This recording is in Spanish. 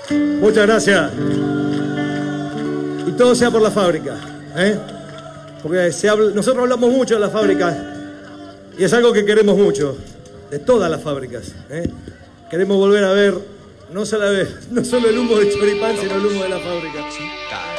Muchas gracias. Y todo sea por la fábrica, ¿eh? Porque nosotros hablamos mucho de la fábrica y es algo que queremos mucho, de todas las fábricas, ¿eh? Queremos volver a ver no solo el humo de choripán, sino el humo de la fábrica.